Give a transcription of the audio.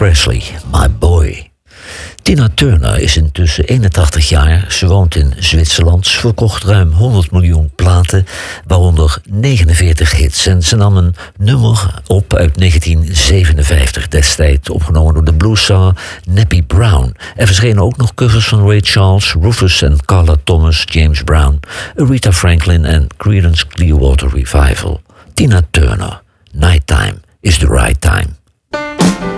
Presley, My Boy. Tina Turner is intussen 81 jaar. Ze woont in Zwitserland. Ze verkocht ruim 100 miljoen platen, waaronder 49 hits. En ze nam een nummer op uit 1957, destijds opgenomen door de blueszanger Nappy Brown. Er verschenen ook nog covers van Ray Charles, Rufus en Carla Thomas, James Brown, Aretha Franklin en Creedence Clearwater Revival. Tina Turner, Nighttime is the Right Time.